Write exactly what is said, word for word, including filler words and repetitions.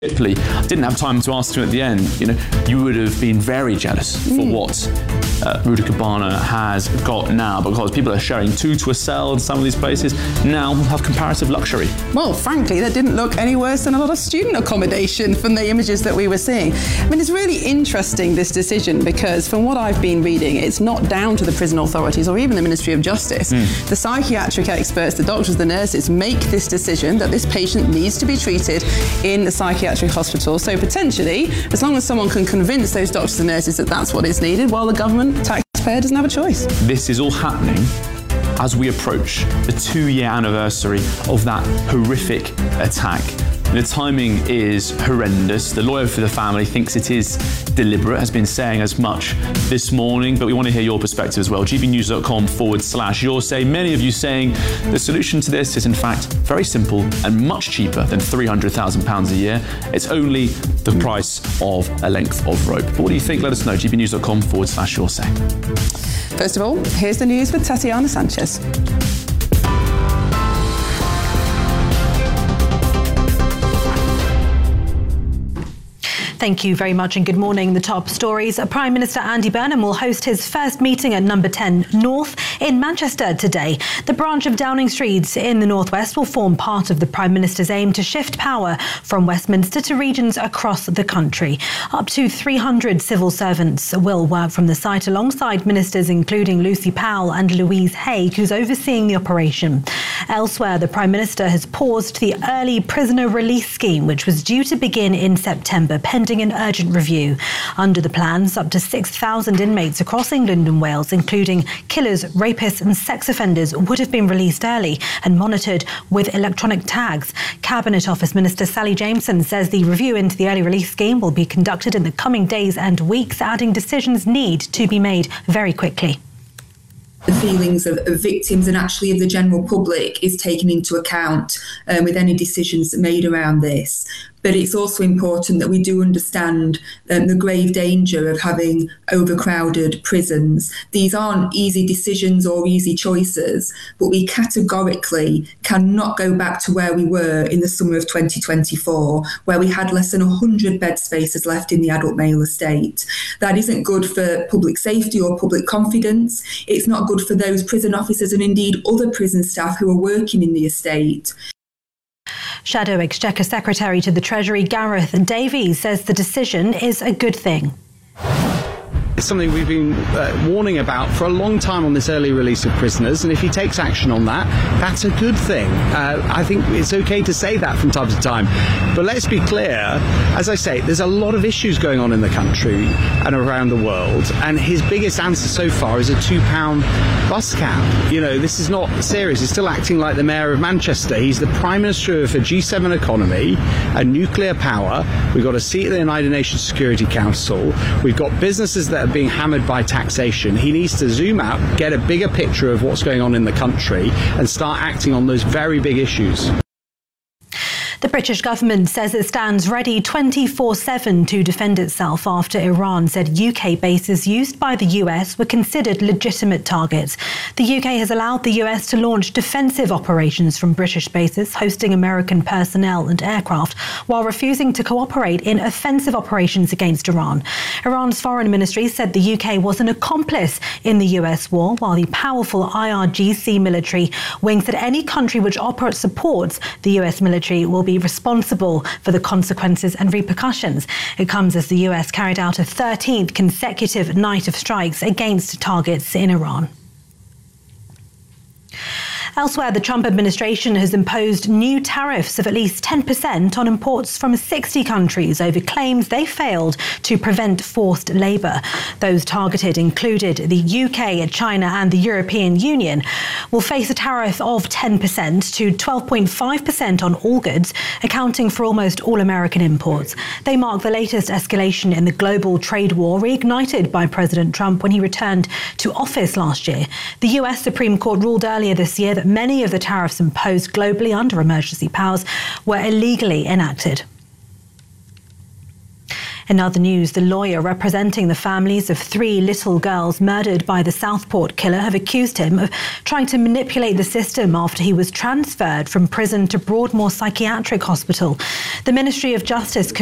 Ripley, I didn't have time to ask him at the end, you know, you would have been very jealous for mm. what uh, Ruta Cabana has got now, because people are sharing two to a cell in some of these places now have comparative luxury. Well, frankly, that didn't look any worse than a lot of student accommodation from the images that we were seeing. I mean, it's really interesting, this decision, because from what I've been reading, it's not down to the prison authorities or even the Ministry of Justice. Mm. The psychiatric experts, the doctors, the nurses make this decision that this patient needs to be treated in the psychiatric hospital. So potentially, as long as someone can convince those doctors and nurses that that's what is needed, well, the government, the taxpayer, doesn't have a choice. This is all happening as we approach the two-year anniversary of that horrific attack. The timing is horrendous. The lawyer for the family thinks it is deliberate, has been saying as much this morning, but we want to hear your perspective as well. gbnews.com forward slash your say. Many of you saying the solution to this is in fact very simple and much cheaper than three hundred thousand pounds a year. It's only the price of a length of rope. But what do you think? Let us know. gbnews.com forward slash your say. First of all, here's the news with Tatiana Sanchez. Thank you very much and good morning. The top stories. Prime Minister Andy Burnham will host his first meeting at Number ten North in Manchester today. The branch of Downing Street in the northwest will form part of the Prime Minister's aim to shift power from Westminster to regions across the country. Up to three hundred civil servants will work from the site alongside ministers including Lucy Powell and Louise Haigh, who's overseeing the operation. Elsewhere, the Prime Minister has paused the early prisoner release scheme, which was due to begin in September, pending an urgent review. Under the plans, up to six thousand inmates across England and Wales, including killers, rapists and sex offenders, would have been released early and monitored with electronic tags. Cabinet Office Minister Sally Jameson says the review into the early release scheme will be conducted in the coming days and weeks, adding decisions need to be made very quickly. The feelings of, of victims and actually of the general public is taken into account um, with any decisions made around this. But it's also important that we do understand um, the grave danger of having overcrowded prisons. These aren't easy decisions or easy choices, but we categorically cannot go back to where we were in the summer of twenty twenty-four, where we had less than one hundred bed spaces left in the adult male estate. That isn't good for public safety or public confidence. It's not good for those prison officers and indeed other prison staff who are working in the estate. Shadow Exchequer Secretary to the Treasury Gareth Davies says the decision is a good thing. It's something we've been uh, warning about for a long time on this early release of prisoners, and if he takes action on that, that's a good thing. Uh, I think it's okay to say that from time to time. But let's be clear, as I say, there's a lot of issues going on in the country and around the world, and his biggest answer so far is a two pound bus cap. You know, this is not serious. He's still acting like the Mayor of Manchester. He's the Prime Minister of a G seven economy and nuclear power. We've got a seat at the United Nations Security Council. We've got businesses that are being hammered by taxation. He needs to zoom out, get a bigger picture of what's going on in the country and start acting on those very big issues. The British government says it stands ready twenty-four seven to defend itself after Iran said U K bases used by the U S were considered legitimate targets. The U K has allowed the U S to launch defensive operations from British bases, hosting American personnel and aircraft, while refusing to cooperate in offensive operations against Iran. Iran's foreign ministry said the U K was an accomplice in the U S war, while the powerful I R G C military wing said any country which operates supports the U S military will be responsible for the consequences and repercussions. It comes as the U S carried out a thirteenth consecutive night of strikes against targets in Iran. Elsewhere, the Trump administration has imposed new tariffs of at least ten percent on imports from sixty countries over claims they failed to prevent forced labour. Those targeted included the U K, China and the European Union will face a tariff of ten percent to twelve point five percent on all goods, accounting for almost all American imports. They mark the latest escalation in the global trade war reignited by President Trump when he returned to office last year. The U S Supreme Court ruled earlier this year that many of the tariffs imposed globally under emergency powers were illegally enacted. In other news, the lawyer representing the families of three little girls murdered by the Southport killer have accused him of trying to manipulate the system after he was transferred from prison to Broadmoor Psychiatric Hospital. The Ministry of Justice